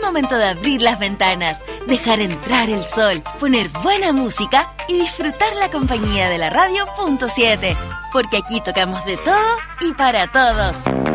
el momento de abrir las ventanas, dejar entrar el sol, poner buena música y disfrutar la compañía de la radio .7. Porque aquí tocamos de todo y para todos.